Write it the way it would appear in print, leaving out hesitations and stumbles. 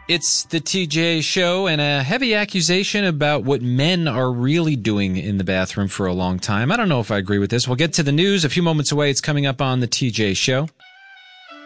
It's the TJ Show, and a heavy accusation about what men are really doing in the bathroom for a long time. I don't know if I agree with this. We'll get to the news a few moments away. It's coming up on the TJ Show.